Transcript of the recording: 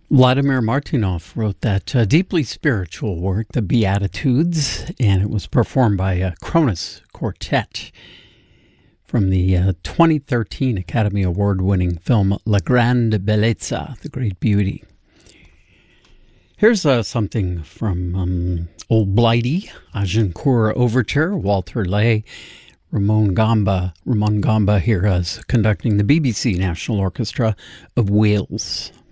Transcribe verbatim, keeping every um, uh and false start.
Vladimir Martynov wrote that uh, deeply spiritual work, The Beatitudes, and it was performed by a Kronos Quartet from the uh, twenty thirteen Academy Award-winning film La Grande Bellezza, The Great Beauty. Here's uh, something from um, Old Blighty, Agincourt Overture, Walter Lay, Ramon Gamba, Ramon Gamba here as conducting the B B C National Orchestra of Wales.